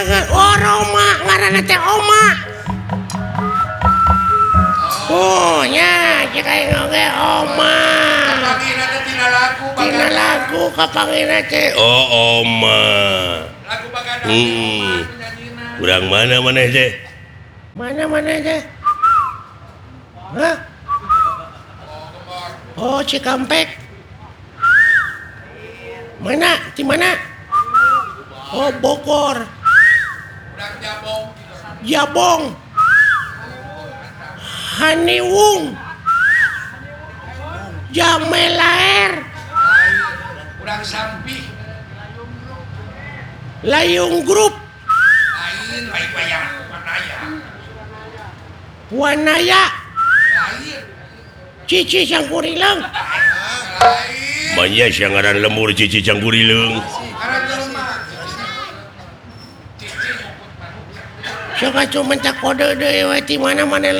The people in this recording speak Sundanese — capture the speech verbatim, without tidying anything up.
Oh, Roma ngaranna teh Oma. Oh nya cek aing oge Oma. Kapangina teh tina lagu Tina lagu kapangina teh oh Oma. lagu Bagadang Hmm. Oma Urang mana maneh teh? Mana maneh teh? Hah? Oh, Cikampek. Mana? Di mana? Oh, Bogor. Urang Jabong Jabong. Haniwung. Jamelaer. urang Sampih Layung Grup. lain lain bayang Wanaya Wanaya. lain Cici Cangkurileung. lain Manya siang ngaran lemur Cici Cangkurileung. karena jelema Sok atuh mentak kode deui we ti mana maneh